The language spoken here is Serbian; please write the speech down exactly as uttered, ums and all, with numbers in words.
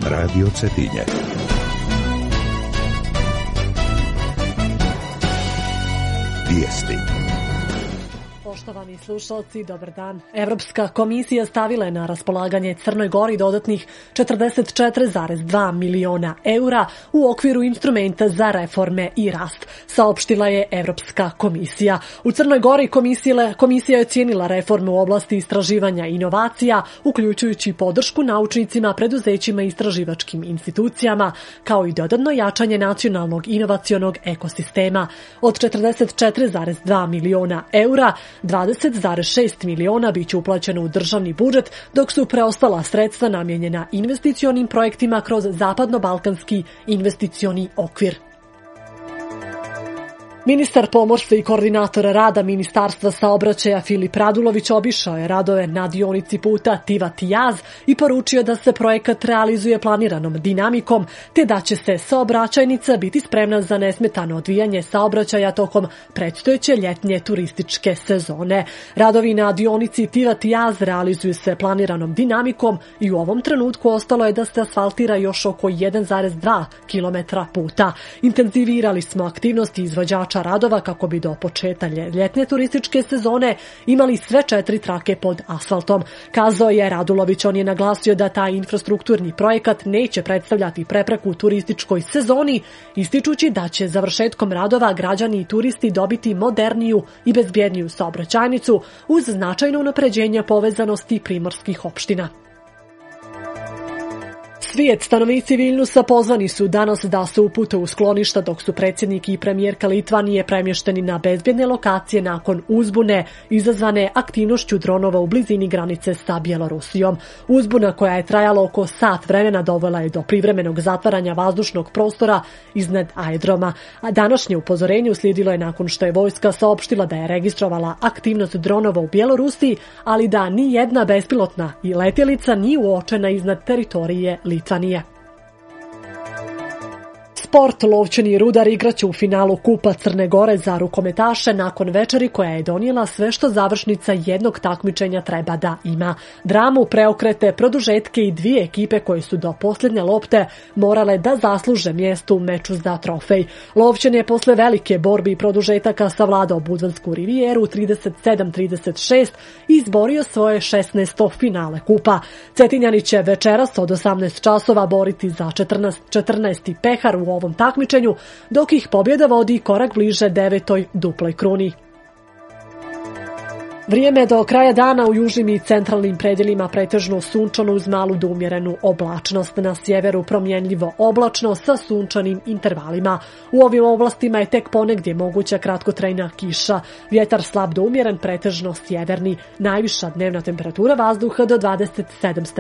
Radio Cetinje. Vijesti. Poštovani slušalci, dobar dan. Evropska komisija stavila je na raspolaganje Crnoj Gori dodatnih četrdeset četiri zarez dva miliona eura u okviru instrumenta za reforme i rast, saopštila je Evropska komisija. U Crnoj Gori komisija je ocijenila reforme u oblasti istraživanja i inovacija, uključujući podršku naučnicima, preduzećima i istraživačkim institucijama, kao i dodatno jačanje nacionalnog inovacionog ekosistema. Od četrdeset četiri zarez dva miliona eura, dvadeset zarez šest miliona biće uplaćeno u državni budžet, dok su preostala sredstva namijenjena investicionim projektima kroz Zapadno-balkanski investicioni okvir. Ministar pomorstva i koordinator rada Ministarstva saobraćaja Filip Radulović obišao je radove na dionici puta Tivat-Jaz i poručio da se projekat realizuje planiranom dinamikom, te da će se saobraćajnica biti spremna za nesmetano odvijanje saobraćaja tokom predstojeće ljetnje turističke sezone. Radovi na dionici Tivat-Jaz realizuju se planiranom dinamikom i u ovom trenutku ostalo je da se asfaltira još oko jedan zarez dva kilometra puta. Intenzivirali smo aktivnosti izvođača radova kako bi do početka ljetne turističke sezone imali sve četiri trake pod asfaltom. Kazao je Radulović, on je naglasio da taj infrastrukturni projekat neće predstavljati prepreku u turističkoj sezoni, ističući da će završetkom radova građani i turisti dobiti moderniju i bezbjedniju saobraćajnicu uz značajno unapređenje povezanosti primorskih opština. Svijet, stanovnici Viljnusa pozvani su danas da se upute u skloništa, dok su predsjednik i premijerka Litvanije premješteni na bezbjedne lokacije nakon uzbune izazvane aktivnošću dronova u blizini granice sa Bjelorusijom. Uzbuna, koja je trajala oko sat vremena, dovela je do privremenog zatvaranja vazdušnog prostora iznad aerodroma. A današnje upozorenje uslijedilo je nakon što je vojska saopštila da je registrovala aktivnost dronova u Bjelorusiji, ali da ni jedna bespilotna i letjelica nije uočena iznad teritorije Litvanije. Sport, Lovćeni i Rudar igraće u finalu Kupa Crne Gore za rukometaše nakon večeri koja je donijela sve što završnica jednog takmičenja treba da ima. Dramu, preokrete, produžetke i dvije ekipe koje su do posljednje lopte morale da zasluže mjesto u meču za trofej. Lovćen je posle velike borbe i produžetaka savladao Budvansku rivijeru trideset sedam trideset šest i izborio svoje šesnaesto finale kupa. Cetinjani će večeras od osamnaest časova boriti za četrnaesti pehar u ovom takmičenju, dok ih pobjeda vodi korak bliže devetoj duploj kruni. Vrijeme do kraja dana u južnim i centralnim predjelima pretežno sunčano uz malu do umjerenu oblačnost. Na sjeveru promjenljivo oblačno sa sunčanim intervalima. U ovim oblastima je tek ponegdje moguća kratkotrajna kiša. Vjetar slab do umjeren, pretežno sjeverni. Najviša dnevna temperatura vazduha do dvadeset sedam stepeni.